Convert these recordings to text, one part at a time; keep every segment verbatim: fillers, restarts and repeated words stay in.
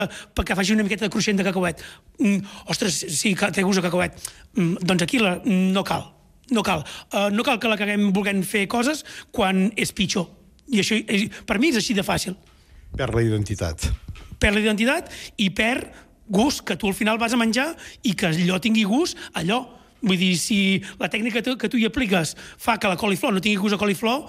perquè faci una miqueta de cruixent de cacauet. Mm, ostres, sí, que té gust de cacauet. Mm, doncs aquí la, no cal. No cal. Uh, no cal que la caguem volent fer coses quan és pitjor. I això, per mi, és així de fàcil. Perd la identitat. Perd la identitat i perd gust, que tu al final vas a menjar i que allò tingui gust, allò. Vull dir, si la tècnica que tu hi apliques fa que la coliflor no tingui gust a coliflor,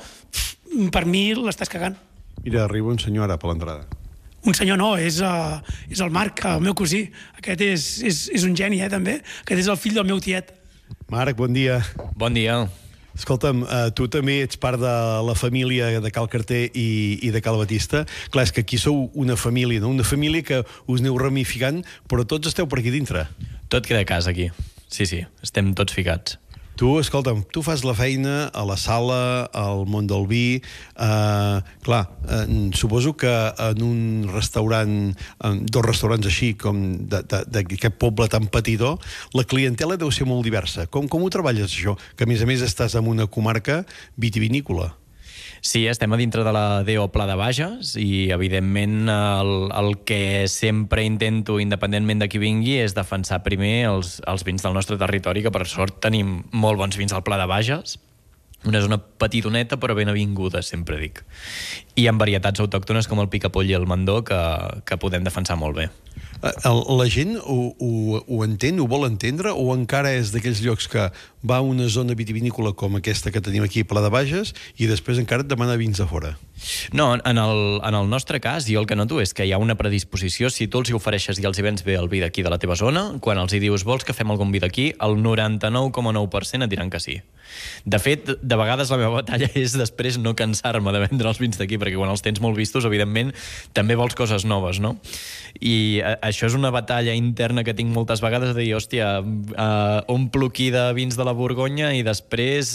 per mi l'estàs cagant. Mira, arriba un senyor ara per l'entrada. Un senyor no, és, uh, és el Marc, el meu cosí. Aquest és, és, és un geni, eh, també. Aquest és el fill del meu tiet. Marc, bon dia. Bon dia. Escolta'm, uh, tu també ets part de la família de Cal Carter i, i de Cal Batista. Clar, és que aquí sou una família, no? Una família que us aneu ramificant, però tots esteu per aquí dintre. Tot queda a casa aquí. Sí, sí, estem tots ficats. Tu, escolta'm, tu fas la feina a la sala, al món del vi. Uh, clar, uh, suposo que en un restaurant, en dos restaurants així, com d'aquest poble tan petitó, la clientela deu ser molt diversa. Com, com ho treballes, això? Que, a més a més, estàs en una comarca vitivinícola. Sí, estem a dintre de la D O Pla de Bages i, evidentment, el, el que sempre intento, independentment de qui vingui, és defensar primer els, els vins del nostre territori, que per sort tenim molt bons vins al Pla de Bages. Una zona petitoneta però ben avinguda, sempre dic. I amb varietats autòctones com el picapoll i el mandó que, que podem defensar molt bé. La gent ho, ho, ho entén, ho vol entendre, o encara és d'aquells llocs que va a una zona vitivinícola com aquesta que tenim aquí a Pla de Bages i després encara et demana vins de fora? No, en el, en el nostre cas, jo el que noto és que hi ha una predisposició. Si tu els hi ofereixes i els hi vens bé el vi d'aquí de la teva zona, quan els hi dius vols que fem algun vi d'aquí, el noranta-nou coma nou per cent et diran que sí. De fet, de vegades la meva batalla és després no cansar-me de vendre els vins d'aquí, perquè quan els tens molt vistos, evidentment, també vols coses noves, no? I això és una batalla interna que tinc moltes vegades de dir, hòstia, uh, omplo aquí de vins de la Borgonya i després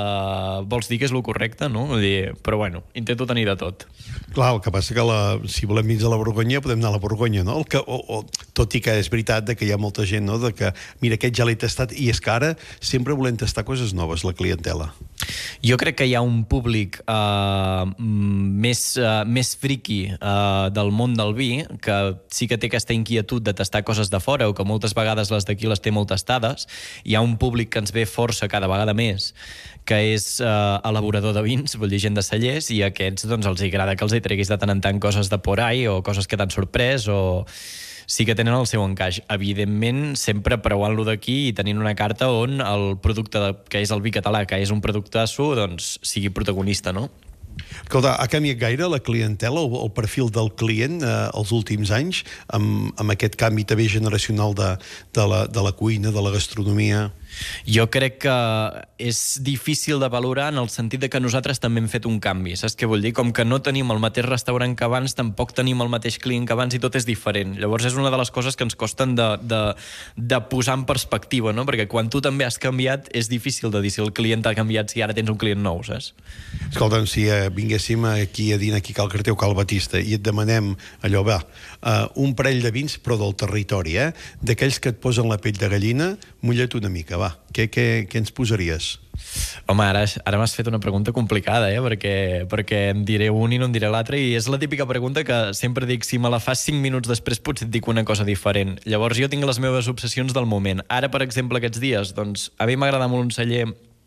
uh, vols dir que és el correcte, no? Vull dir, però bueno, intento tenir de tot. Clar, el que passa que la, si volem vins de la Borgonya, podem anar a la Borgonya, no? El que, o, o, tot i que és veritat de que hi ha molta gent, no?, de que, mira, aquest ja l'he tastat, i és que ara sempre volem tastar coses noves, la clientela. Jo crec que hi ha un públic uh, més, uh, més friqui uh, del món del vi, que sí que té aquesta inquietud de tastar coses de fora, o que moltes vegades les d'aquí les té molt tastades. Hi ha un públic que ens ve força cada vegada més, que és uh, elaborador de vins, vol dir gent de cellers, i a aquests doncs, els agrada que els hi treguis de tant en tant coses de por ahí, o coses que t'han sorprès, o sí que tenen el seu encaix. Evidentment, sempre preuant-lo d'aquí i tenint una carta on el producte, de, que és el vi català, que és un productasso, doncs sigui protagonista, no? Escolta, ha canviat gaire la clientela, el, el perfil del client eh, els últims anys, amb, amb aquest canvi també generacional de, de, la, de la cuina, de la gastronomia? Jo crec que és difícil de valorar en el sentit de que nosaltres també hem fet un canvi, saps què vull dir? Com que no tenim el mateix restaurant que abans, tampoc tenim el mateix client que abans i tot és diferent. Llavors és una de les coses que ens costen de, de, de posar en perspectiva, no? Perquè quan tu també has canviat és difícil de dir si el client ha canviat, si ara tens un client nou, saps? Escolta'm, si eh, vinguéssim aquí a dinar aquí a Cal Carter o Cal Batista i et demanem allò, va, uh, un parell de vins, però del territori, eh? D'aquells que et posen la pell de gallina, mulla't una mica, va. Què, què, què ens posaries? Home, ara, ara m'has fet una pregunta complicada, eh? Perquè, perquè em diré un i no em diré l'altre, i és la típica pregunta que sempre dic, si me la fas cinc minuts després potser et dic una cosa diferent. Llavors jo tinc les meves obsessions del moment. Ara, per exemple, aquests dies, doncs, a mi m'agrada molt un celler,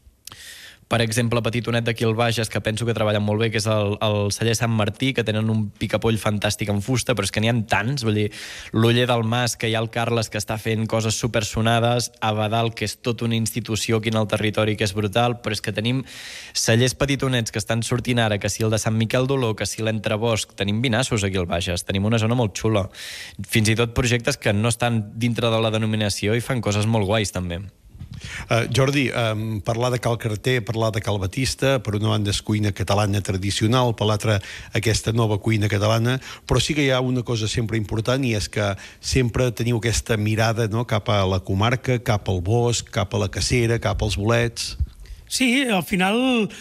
per exemple, petitonet d'aquí al Bages, que penso que treballen molt bé, que és el, el celler Sant Martí, que tenen un picapoll fantàstic en fusta, però és que n'hi ha tants, vull dir, l'Oller del Mas, que hi ha el Carles, que està fent coses supersonades, Abadal, que és tota una institució aquí en el territori, que és brutal, però és que tenim cellers petitonets que estan sortint ara, que si el de Sant Miquel d'Oló, que si l'Entrebosc, tenim vinassos aquí al Bages, tenim una zona molt xula. Fins i tot projectes que no estan dintre de la denominació i fan coses molt guais, també. Uh, Jordi, um, parlar de Cal Carter, parlar de Cal Batista, per una banda és cuina catalana tradicional, per l'altra aquesta nova cuina catalana, però sí que hi ha una cosa sempre important, i és que sempre teniu aquesta mirada, no?, cap a la comarca, cap al bosc, cap a la cacera, cap als bolets. Sí, al final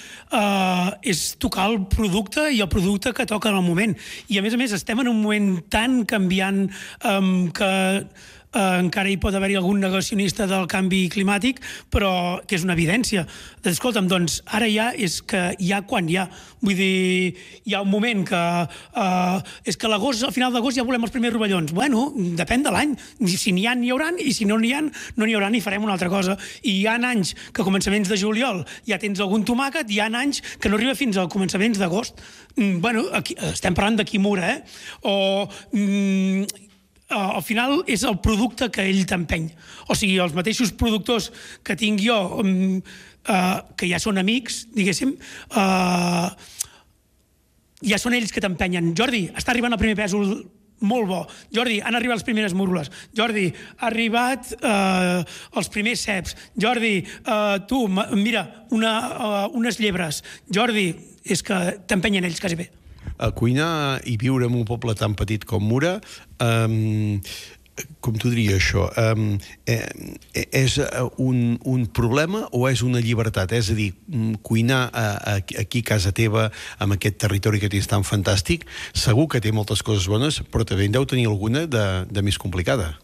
eh, és tocar el producte i el producte que toca en el moment. I a més a més estem en un moment tan canviant eh, que eh, encara hi pot haver-hi algun negacionista del canvi climàtic, però que és una evidència. Escolta'm, doncs, ara ja és que hi ha quan hi ha. Vull dir, hi ha un moment que eh, és que a l'agost, al final d'agost ja volem els primers rovellons. Bueno, depèn de l'any. Si n'hi ha, n'hi hauran, i si no n'hi ha, no n'hi haurà i farem una altra cosa. I hi ha anys que a començaments de juliol ja tens algun tomàquet, hi ha anys que no arriba fins a començaments d'agost. Mm, bueno, aquí, estem parlant de Kimura, eh? O... Mm, al final és el producte que ell t'empeny. O sigui, els mateixos productors que tinc jo, um, uh, que ja són amics, diguéssim, uh, ja són ells que t'empenyen. Jordi, està arribant el primer pèsol molt bo. Jordi, han arribat les primeres múrgoles. Jordi, ha arribat eh, els primers ceps. Jordi, eh, tu, mira, una, uh, unes llebres. Jordi, és que t'empenyen ells quasi bé. A cuinar i viure en un poble tan petit com Mura, um, com t'ho diria això, um, eh, és un, un problema o és una llibertat? És a dir, cuinar a, a, aquí a casa teva, amb aquest territori que tens tan fantàstic, segur que té moltes coses bones, però també en deu tenir alguna de, de més complicada.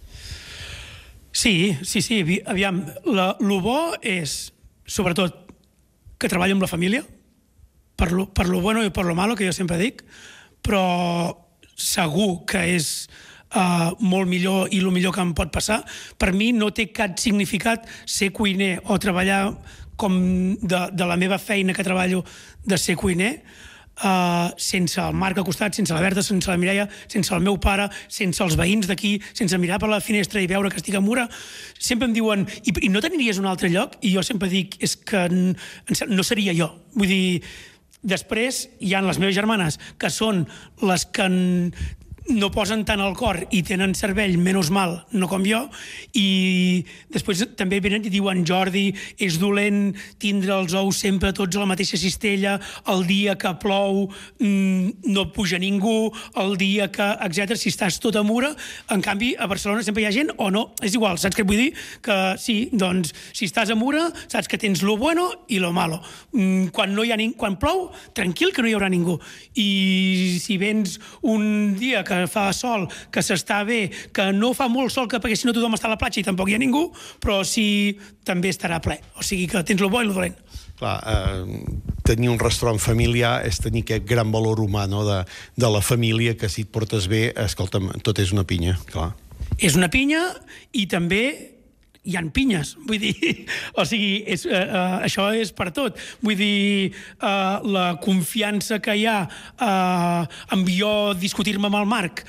Sí, sí, sí. Aviam, la, lo bo és, sobretot, que treballo amb la família, per lo, per lo bueno i per lo malo, que jo sempre dic, però segur que és uh, molt millor i el millor que em pot passar. Per mi no té cap significat ser cuiner o treballar com de, de la meva feina que treballo de ser cuiner, uh, sense el Marc al costat, sense la Berta, sense la Mireia, sense el meu pare, sense els veïns d'aquí, sense mirar per la finestra i veure que estic a Mura. Sempre em diuen, i, i no t'aniries a un altre lloc? I jo sempre dic, és que no seria jo. Vull dir, després hi ha les meves germanes, que són les que no posen tant al cor i tenen cervell menys mal, no com jo, i després també venen i diuen Jordi, és dolent tindre els ous sempre tots a la mateixa cistella, el dia que plou mmm, no puja ningú, el dia que, etcètera. Si estàs tot a Mura, en canvi a Barcelona sempre hi ha gent o no, és igual, saps què vull dir? Que sí, doncs, si estàs a Mura, saps que tens lo bueno i lo malo. Mm, quan, no hi ha ning... quan plou, tranquil que no hi haurà ningú. I si vens un dia que fa sol, que s'està bé, que no fa molt sol, que perquè si no tothom està a la platja i tampoc hi ha ningú, però sí també estarà ple. O sigui que tens lo bo i lo dolent. Clar, eh, tenir un restaurant familiar és tenir aquest gran valor humà, no? de, de la família, que si et portes bé, escolta'm, tot és una pinya, clar. És una pinya i també hi ha pinyes, vull dir, o sigui, és, uh, uh, això és per tot. Vull dir, uh, la confiança que hi ha uh, en jo discutir-me amb el Marc,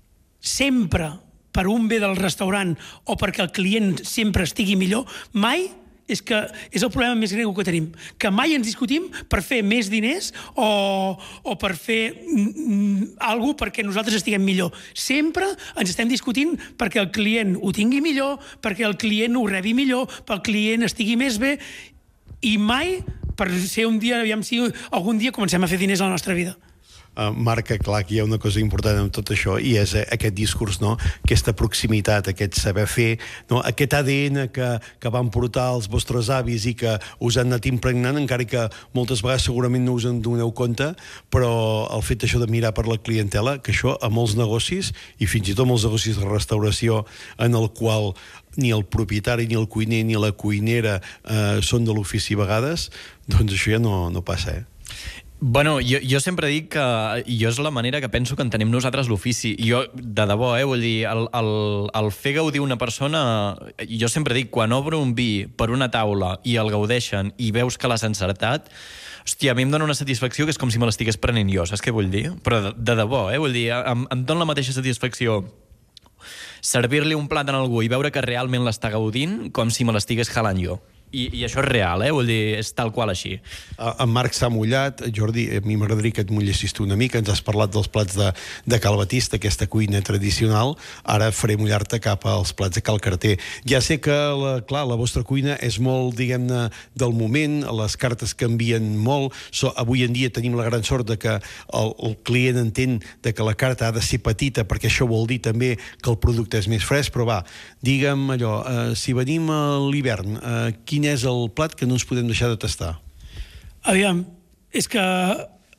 sempre per un bé del restaurant o perquè el client sempre estigui millor, mai és que és el problema més greu que tenim, que mai ens discutim per fer més diners o, o per fer mm, alguna cosa perquè nosaltres estiguem millor. Sempre ens estem discutint perquè el client ho tingui millor, perquè el client ho rebi millor, perquè el client estigui més bé, i mai per ser un dia, aviam si algun dia comencem a fer diners a la nostra vida. Uh, marca clar que hi ha una cosa important en tot això i és aquest discurs, no? Aquesta proximitat, aquest saber fer, no? Aquest A D N que, que van portar els vostres avis i que us han anat impregnant, encara que moltes vegades segurament no us en doneu compte, però el fet això de mirar per la clientela, que això a molts negocis i fins i tot molts negocis de restauració en el qual ni el propietari, ni el cuiner, ni la cuinera eh, són de l'ofici a vegades, doncs això ja no, no passa, eh? Bueno, jo, jo sempre dic que jo és la manera que penso que entenem nosaltres l'ofici. Jo, de debò, eh, vull dir, el, el, el fer gaudir una persona... Jo sempre dic, quan obro un vi per una taula i el gaudeixen i veus que l'has encertat, hòstia, a mi em dona una satisfacció que és com si me l'estigués prenent jo, saps què vull dir? Però de, de debò, eh, vull dir, em, em dona la mateixa satisfacció servir-li un plat a algú i veure que realment l'està gaudint com si me l'estigués jalant jo. I, I això és real, eh? Vull dir, és tal qual així. En Marc s'ha mullat. Jordi, a mi m'agradaria que et mullessis tu una mica. Ens has parlat dels plats de, de Cal Batista, aquesta cuina tradicional. Ara faré mullar-te cap als plats de Cal Carter. Ja sé que, la, clar, la vostra cuina és molt, diguem-ne, del moment, les cartes canvien molt. So, avui en dia tenim la gran sort de que el, el client entén de que la carta ha de ser petita, perquè això vol dir també que el producte és més fresc, però va, digue'm allò, eh, si venim a l'hivern, eh, quin és el plat que no ens podem deixar de tastar? Aviam, és que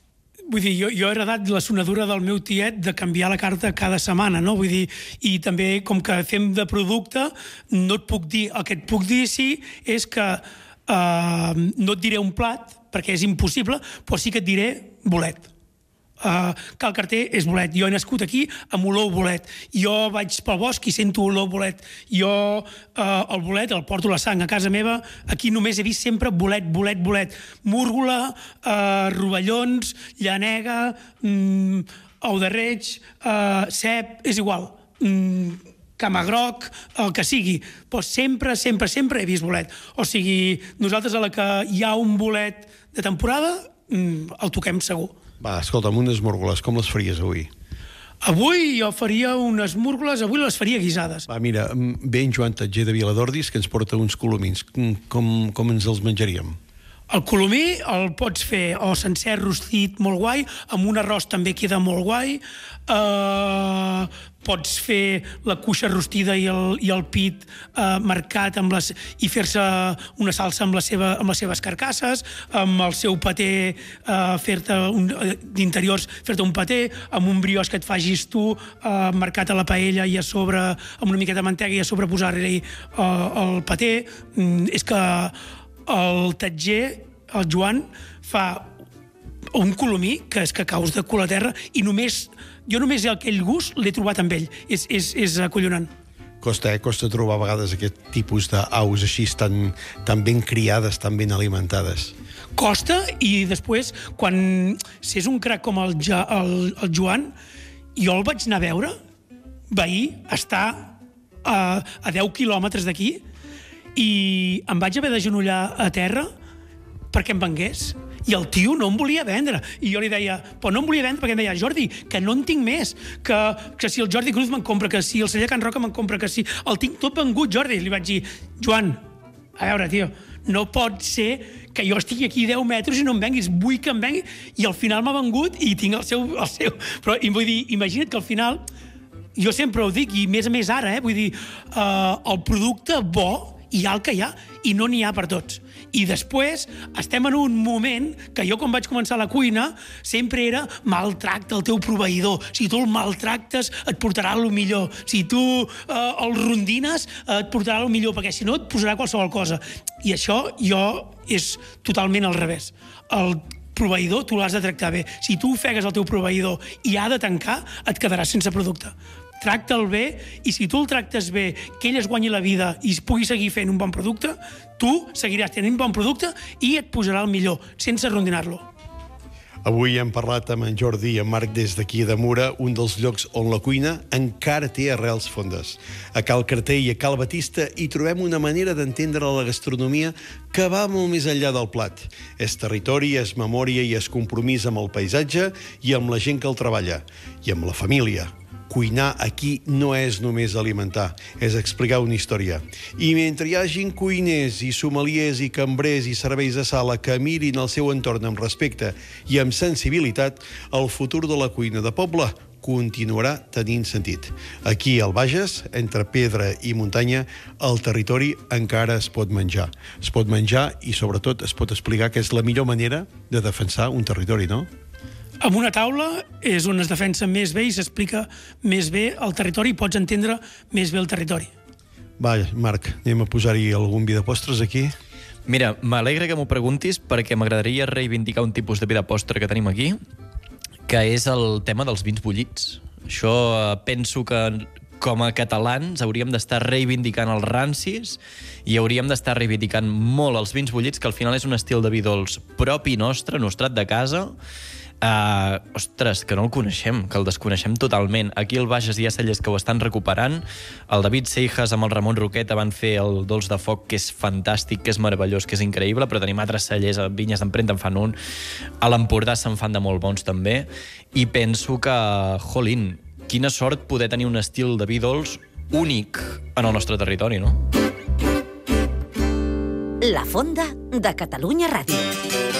vull dir, jo, jo he heredat la sonadura del meu tiet de canviar la carta cada setmana, no? Vull dir, i també, com que fem de producte, no et puc dir, el que et puc dir, sí, és que eh, no et diré un plat, perquè és impossible, però sí que et diré bolet. Uh, Cal Carter és bolet. Jo he nascut aquí amb olor bolet. Jo vaig pel bosc i sento olor bolet. Jo uh, el bolet el porto a la sang. A casa meva aquí només he vist sempre bolet, bolet, bolet. Múrgola, uh, rovellons, llanega, mm, ou de reig, uh, cep, és igual. Mm, camagroc, el que sigui, però sempre, sempre, sempre he vist bolet. O sigui, nosaltres a la que hi ha un bolet de temporada, mm, el toquem segur. Va, escolta'm, unes múrgoles, com les faries avui? Avui jo faria unes múrgoles, avui les faria guisades. Va, mira, ve en Joan Tatger de Viladordis, que ens porta uns colomins. Com, com ens els menjaríem? El colomí el pots fer o sencer, rostit, molt guai, amb un arròs també queda molt guai, uh, pots fer la cuixa rostida i el, i el pit uh, marcat amb les, i fer-se una salsa amb, la seva, amb les seves carcasses, amb el seu paté, uh, fer-te un, uh, d'interiors, fer-te un paté, amb un brioix que et facis tu, uh, marcat a la paella i a sobre, amb una miqueta de mantega i a sobre posar-hi uh, el paté. Mm, és que el Tatger, el Joan, fa un colomí que és que caus de cul a terra i només, jo només aquell gust l'he trobat amb ell. És, és, és acollonant. Costa, eh? Costa trobar a vegades aquest tipus d'aus així tan, tan ben criades, tan ben alimentades. Costa, i després, quan si és un crac com el, ja, el, el Joan, jo el vaig anar a veure, veí, està a, a deu quilòmetres d'aquí, i em vaig haver d'agenollar a terra perquè em vengués. I el tio no em volia vendre. I jo li deia, però no em volia vendre perquè em deia, Jordi, que no en tinc més, que, que si el Jordi Cruz me'n compra, que si el celler Can Roca me'n compra, que si el tinc tot vengut, Jordi. Li vaig dir, Joan, a veure, tio, no pot ser que jo estigui aquí deu metres i no em venguis, vull que em vengui, i al final m'ha vengut i tinc el seu... El seu. Però i vull dir, imagina't que al final, jo sempre ho dic, i més a més ara, eh, vull dir, eh, el producte bo hi ha el que hi ha, i no n'hi ha per tots. I després estem en un moment que jo, quan vaig començar la cuina, sempre era maltracta el teu proveïdor. Si tu el maltractes, et portarà el millor. Si tu eh, el rondines, eh, et portarà el millor, perquè si no et posarà qualsevol cosa. I això jo és totalment al revés. El proveïdor tu l'has de tractar bé. Si tu ofegues el teu proveïdor i ha de tancar, et quedaràs sense producte. Tracta'l bé, i si tu el tractes bé, que ell es guanyi la vida i es pugui seguir fent un bon producte, tu seguiràs tenint un bon producte i et posarà el millor, sense rondinar-lo. Avui hem parlat amb en Jordi i en Marc des d'aquí de Mura, un dels llocs on la cuina encara té arrels fondes. A Cal Carter i a Cal Batista hi trobem una manera d'entendre la gastronomia que va molt més enllà del plat. És territori, és memòria i és compromís amb el paisatge i amb la gent que el treballa, i amb la família. Cuinar aquí no és només alimentar, és explicar una història. I mentre hi hagin cuiners i sommeliers i cambrers i serveis de sala que mirin el seu entorn amb respecte i amb sensibilitat, el futur de la cuina de poble continuarà tenint sentit. Aquí, al Bages, entre pedra i muntanya, el territori encara es pot menjar. Es pot menjar i, sobretot, es pot explicar que és la millor manera de defensar un territori, no? Amb una taula és on es defensa més bé i s'explica més bé el territori i pots entendre més bé el territori. Va, Marc, anem a posar-hi algun vi de postres aquí? Mira, m'alegra que m'ho preguntis perquè m'agradaria reivindicar un tipus de vi de postre que tenim aquí, que és el tema dels vins bullits. Això eh, penso que com a catalans hauríem d'estar reivindicant els rancis i hauríem d'estar reivindicant molt els vins bullits, que al final és un estil de vi dolç propi nostre, nostrat de casa. Uh, ostres, que no el coneixem, que el desconeixem totalment. Aquí al Bages hi ha cellers que ho estan recuperant. El David Seijas amb el Ramon Roqueta van fer el dolç de foc, que és fantàstic, que és meravellós, que és increïble, però tenim altres cellers, a Vinyes d'Empremta en fan un, a l'Empordà se'n fan de molt bons també, i penso que, jolín, quina sort poder tenir un estil de vi dolç únic en el nostre territori, no? La Fonda de Catalunya Ràdio.